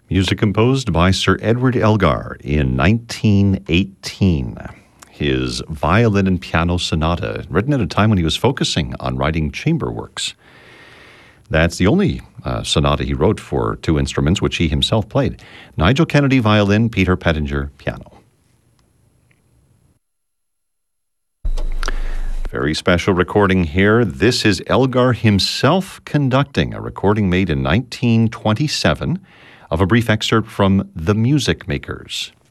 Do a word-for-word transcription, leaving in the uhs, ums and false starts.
Music composed by Sir Edward Elgar in nineteen eighteen. His violin and piano sonata, written at a time when he was focusing on writing chamber works. That's the only uh, sonata he wrote for two instruments, which he himself played. Nigel Kennedy, violin, Peter Pettinger, piano. Very special recording here. This is Elgar himself conducting, a recording made in nineteen twenty-seven of a brief excerpt from The Music Makers.